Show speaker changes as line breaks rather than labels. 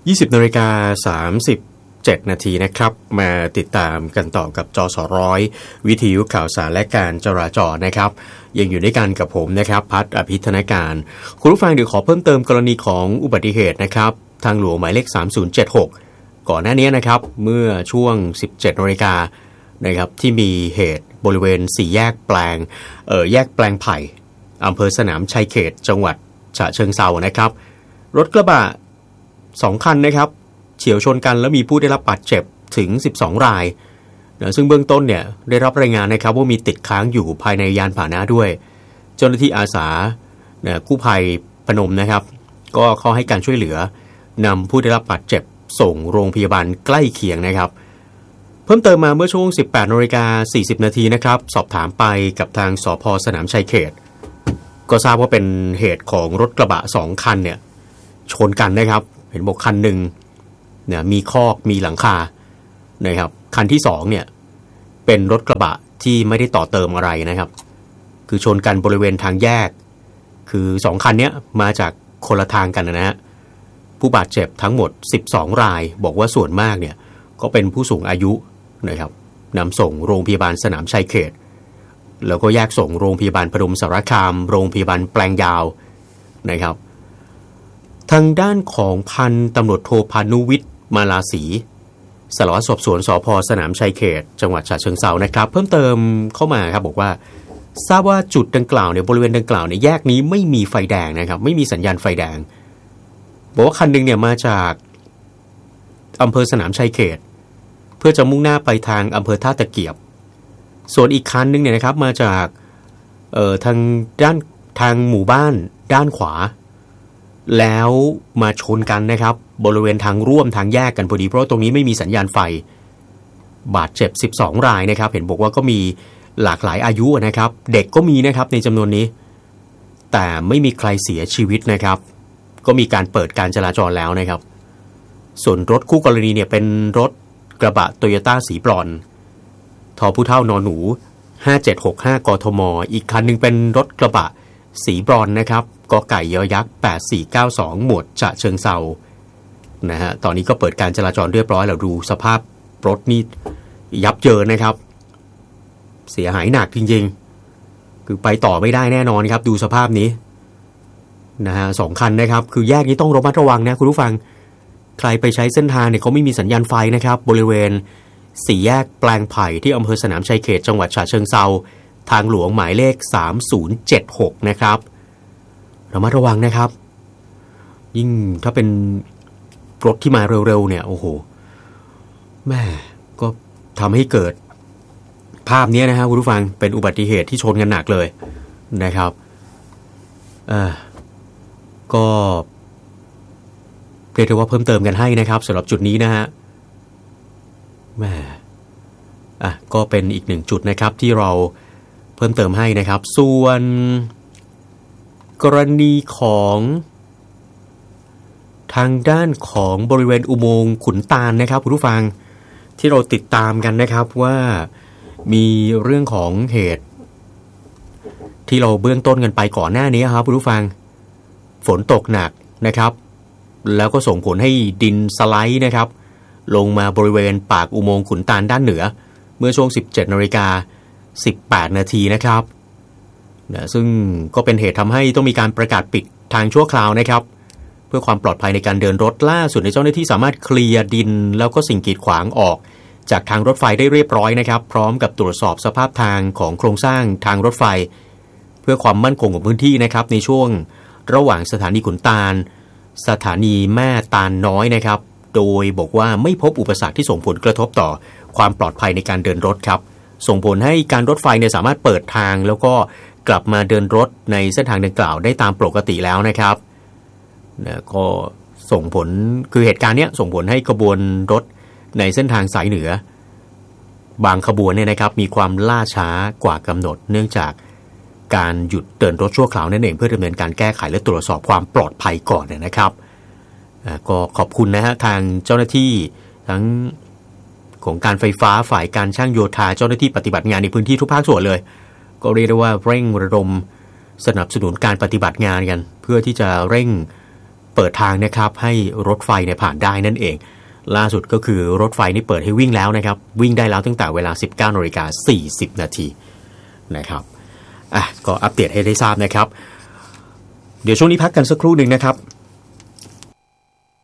20:37 นาทีนะครับมาติดตามกันต่อกับจสร้อยวิทยุข่าวสารและการจราจรนะครับยังอยู่ด้วยกันกับผมนะครับพัฒน์อภิธนการคุณผู้ฟังเดี๋ยวขอเพิ่มเติมกรณีของอุบัติเหตุนะครับทางหลวงหมายเลข3076ก่อนหน้านี้นะครับเมื่อช่วง 17 นาฬิกานะครับที่มีเหตุบริเวณ4แยกแปลงแยกแปลงไผ่อำเภอสนามชัยเขตจังหวัดฉะเชิงเทรานะครับรถกระบะ2 คันนะครับเฉี่ยวชนกันแล้วมีผู้ได้รับบาดเจ็บถึง12 รายนะซึ่งเบื้องต้นเนี่ยได้รับรายงานนะครับว่ามีติดค้างอยู่ภายในยานพาหนะด้วยเจ้าหน้าที่อาสากู้ภัยพนมนะครับก็เข้าให้การช่วยเหลือนำผู้ได้รับบาดเจ็บส่งโรงพยาบาลใกล้เคียงนะครับเพิ่มเติมมาเมื่อช่วง 18:40 นาทีนะครับสอบถามไปกับทางสภ.สนามชัยเขตก็ทราบว่าเป็นเหตุของรถกระบะ2 คันเนี่ยชนกันนะครับเห็นบอกคันหนึ่งเนี่ยมีคอกมีหลังคานะครับคันที่2เนี่ยเป็นรถกระบะที่ไม่ได้ต่อเติมอะไรนะครับคือชนกันบริเวณทางแยกคือ2 คันเนี้ยมาจากคนละทางกันนะฮะผู้บาดเจ็บทั้งหมด12 รายบอกว่าส่วนมากเนี่ยก็เป็นผู้สูงอายุนะครับนำส่งโรงพยาบาลสนามชัยเขตแล้วก็แยกส่งโรงพยาบาลพนมสารคามโรงพยาบาลแปลงยาวนะครับทางด้านของพันตำรวจโทพานุวิทย์มาลาศรีสารวัตรสอบสวนสภ.สนามชัยเขตจังหวัดฉะเชิงเทรานะครับเพิ่มเติมเข้ามาครับบอกว่าทราบว่าจุดดังกล่าวเนี่ยบริเวณดังกล่าวเนี่ยแยกนี้ไม่มีไฟแดงนะครับไม่มีสัญญาณไฟแดงบอกว่าคันหนึ่งเนี่ยมาจากอำเภอสนามชัยเขตเพื่อจะมุ่งหน้าไปทางอำเภอท่าตะเกียบส่วนอีกคันหนึ่งเนี่ยนะครับมาจากทางด้านทางหมู่บ้านด้านขวาแล้วมาชนกันนะครับบริเวณทางร่วมทางแยกกันพอดีเพราะตรงนี้ไม่มีสัญญาณไฟบาดเจ็บ12 รายนะครับเห็นบอกว่าก็มีหลากหลายอายุนะครับเด็กก็มีนะครับในจำนวนนี้แต่ไม่มีใครเสียชีวิตนะครับก็มีการเปิดการจราจรแล้วนะครับส่วนรถคู่กรณีเนี่ยเป็นรถกระบะโตโยต้าสีบรอนซ์ทผู้เฒ่านหนู5765กทมอีกคันนึงเป็นรถกระบะสีบรอนซ์นะครับกไก่ยอยักษ์8492หมวดฉะเชิงเทรานะฮะตอนนี้ก็เปิดการจราจรเรียบร้อยแล้วดูสภาพรถนี่ยับเยินนะครับเสียหายหนักจริงๆคือไปต่อไม่ได้แน่นอนครับดูสภาพนี้นะฮะ2 คันนะครับคือแยกนี้ต้องระมัดระวังนะคุณผู้ฟังใครไปใช้เส้นทางเนี่ยเขาไม่มีสัญญาณไฟนะครับบริเวณ4แยกแปลงไผ่ที่อำเภอสนามชัยเขตจังหวัดฉะเชิงเทราทางหลวงหมายเลข3076นะครับระมัดระวังนะครับยิ่งถ้าเป็นรถที่มาเร็วๆเนี่ยโอ้โหแม่ก็ทำให้เกิดภาพนี้นะครับคุณผู้ฟังเป็นอุบัติเหตุที่ชนกันหนักเลยนะครับก็เรียกได้ว่าเพิ่มเติมกันให้นะครับสำหรับจุดนี้นะฮะแม่ก็เป็นอีก1 จุดนะครับที่เราเพิ่มเติมให้นะครับส่วนกรณีของทางด้านของบริเวณอุโมงค์ขุนตาลนะครับคุณผู้ฟังที่เราติดตามกันนะครับว่ามีเรื่องของเหตุที่เราเบื้องต้นกันไปก่อนหน้านี้ครับคุณผู้ฟังฝนตกหนักนะครับแล้วก็ส่งผลให้ดินสไลด์นะครับลงมาบริเวณปากอุโมงค์ขุนตาลด้านเหนือเมื่อช่วง 17:18 นาทีนะครับซึ่งก็เป็นเหตุทำให้ต้องมีการประกาศปิดทางชั่วคราวนะครับเพื่อความปลอดภัยในการเดินรถล่าสุดในเจ้าหน้าที่สามารถเคลียร์ดินแล้วก็สิ่งกีดขวางออกจากทางรถไฟได้เรียบร้อยนะครับพร้อมกับตรวจสอบสภาพทางของโครงสร้างทางรถไฟเพื่อความมั่นคงของพื้นที่นะครับในช่วงระหว่างสถานีขุนตาลสถานีแม่ตาลน้อยนะครับโดยบอกว่าไม่พบอุปสรรคที่ส่งผลกระทบต่อความปลอดภัยในการเดินรถครับส่งผลให้การรถไฟเนี่ยสามารถเปิดทางแล้วก็กลับมาเดินรถในเส้นทางดังกล่าวได้ตามปกติแล้วนะครับก็ส่งผลคือเหตุการณ์นี้ส่งผลให้ขบวนรถในเส้นทางสายเหนือบางขบวนเนี่ยนะครับมีความล่าช้ากว่ากำหนดเนื่องจากการหยุดเดินรถชั่วคราวนั่นเองเพื่อดำเนินการแก้ไขและตรวจสอบความปลอดภัยก่อนนะครับก็ขอบคุณนะฮะทางเจ้าหน้าที่ทั้งของการไฟฟ้าฝ่ายการช่างโยธาเจ้าหน้าที่ปฏิบัติงานในพื้นที่ทุกภาคส่วนเลยก็เรียกได้ว่าเร่งระดมสนับสนุนการปฏิบัติงานกันเพื่อที่จะเร่งเปิดทางนะครับให้รถไฟเนี่ยผ่านได้นั่นเองล่าสุดก็คือรถไฟนี่เปิดให้วิ่งแล้วนะครับวิ่งได้แล้วตั้งแต่เวลา 19:40 น.นะครับก็อัปเดตให้ได้ทราบนะครับเดี๋ยวช่วงนี้พักกันสักครู่หนึ่งนะครับ